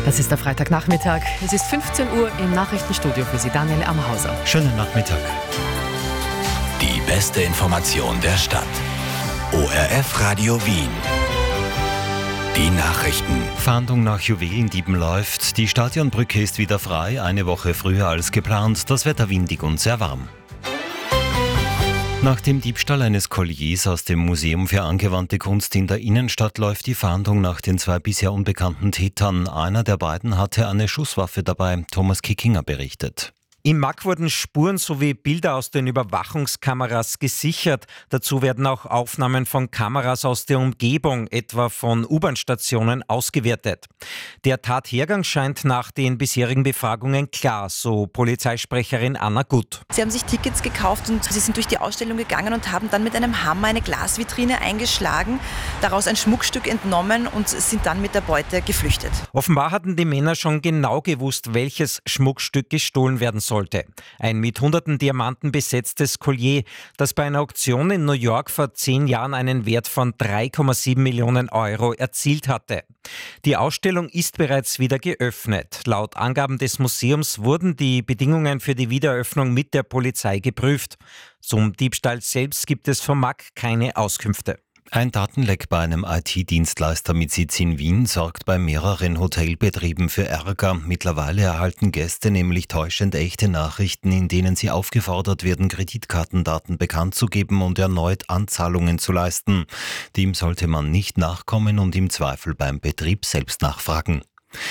Das ist der Freitagnachmittag. Es ist 15 Uhr im Nachrichtenstudio für Sie, Daniel Amhauser. Schönen Nachmittag. Die beste Information der Stadt. ORF Radio Wien. Die Nachrichten. Fahndung nach Juwelendieben läuft. Die Stadionbrücke ist wieder frei, eine Woche früher als geplant. Das Wetter windig und sehr warm. Nach dem Diebstahl eines Kolliers aus dem Museum für angewandte Kunst in der Innenstadt läuft die Fahndung nach den zwei bisher unbekannten Tätern. Einer der beiden hatte eine Schusswaffe dabei. Thomas Kickinger berichtet. Im MAK wurden Spuren sowie Bilder aus den Überwachungskameras gesichert. Dazu werden auch Aufnahmen von Kameras aus der Umgebung, etwa von U-Bahn-Stationen, ausgewertet. Der Tathergang scheint nach den bisherigen Befragungen klar, so Polizeisprecherin Anna Gut. Sie haben sich Tickets gekauft und sie sind durch die Ausstellung gegangen und haben dann mit einem Hammer eine Glasvitrine eingeschlagen, daraus ein Schmuckstück entnommen und sind dann mit der Beute geflüchtet. Offenbar hatten die Männer schon genau gewusst, welches Schmuckstück gestohlen werden sollte. Ein mit hunderten Diamanten besetztes Collier, das bei einer Auktion in New York vor 10 Jahren einen Wert von 3,7 Millionen Euro erzielt hatte. Die Ausstellung ist bereits wieder geöffnet. Laut Angaben des Museums wurden die Bedingungen für die Wiedereröffnung mit der Polizei geprüft. Zum Diebstahl selbst gibt es vom MAK keine Auskünfte. Ein Datenleck bei einem IT-Dienstleister mit Sitz in Wien sorgt bei mehreren Hotelbetrieben für Ärger. Mittlerweile erhalten Gäste nämlich täuschend echte Nachrichten, in denen sie aufgefordert werden, Kreditkartendaten bekannt zu geben und erneut Anzahlungen zu leisten. Dem sollte man nicht nachkommen und im Zweifel beim Betrieb selbst nachfragen.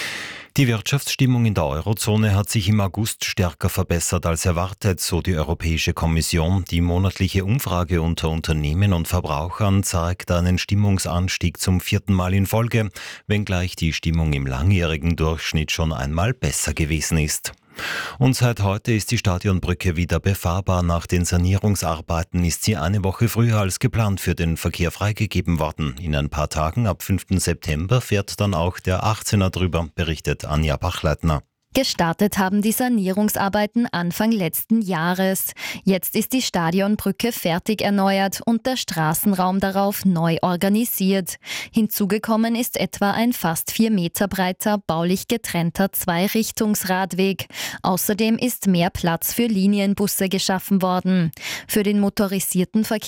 Die Wirtschaftsstimmung in der Eurozone hat sich im August stärker verbessert als erwartet, so die Europäische Kommission. Die monatliche Umfrage unter Unternehmen und Verbrauchern zeigt einen Stimmungsanstieg zum 4. Mal in Folge, wenngleich die Stimmung im langjährigen Durchschnitt schon einmal besser gewesen ist. Und seit heute ist die Stadionbrücke wieder befahrbar. Nach den Sanierungsarbeiten ist sie eine Woche früher als geplant für den Verkehr freigegeben worden. In ein paar Tagen, ab 5. September, fährt dann auch der 18er drüber, berichtet Anja Bachleitner. Gestartet haben die Sanierungsarbeiten Anfang letzten Jahres. Jetzt ist die Stadionbrücke fertig erneuert und der Straßenraum darauf neu organisiert. Hinzugekommen ist etwa ein fast 4 Meter breiter, baulich getrennter Zweirichtungsradweg. Außerdem ist mehr Platz für Linienbusse geschaffen worden. Für den motorisierten Verkehr